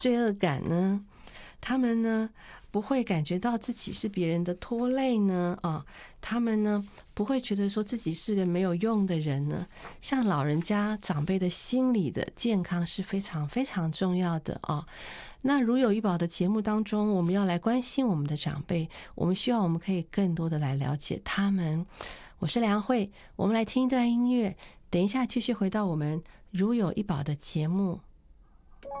罪恶感呢？他们呢不会感觉到自己是别人的拖累呢？他们呢不会觉得说自己是个没有用的人呢？像老人家长辈的心理的健康是非常非常重要的哦。那如有医保的节目当中，我们要来关心我们的长辈，我们希望我们可以更多的来了解他们。我是梁慧，我们来听一段音乐，等一下继续回到我们如有医保的节目。